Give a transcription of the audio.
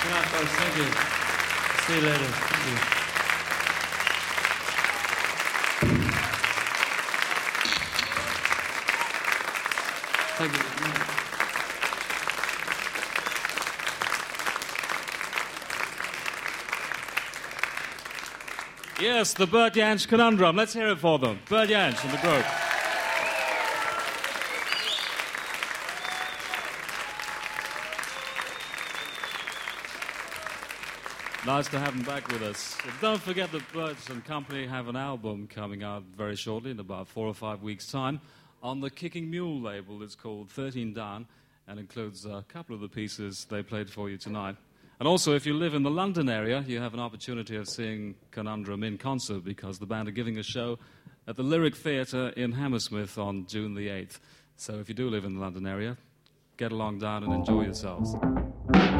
Good night, folks. Thank you. See you later. Thank you. Thank you. Yes, the Bert Jansch Conundrum. Let's hear it for them. Bert Jansch and the group. Nice to have them back with us. Don't forget that Bert and Company have an album coming out very shortly, in about 4 or 5 weeks' time, on the Kicking Mule label. It's called 13 Down and includes a couple of the pieces they played for you tonight. And also, if you live in the London area, you have an opportunity of seeing Conundrum in concert because the band are giving a show at the Lyric Theatre in Hammersmith on June the 8th. So if you do live in the London area, get along down and enjoy yourselves.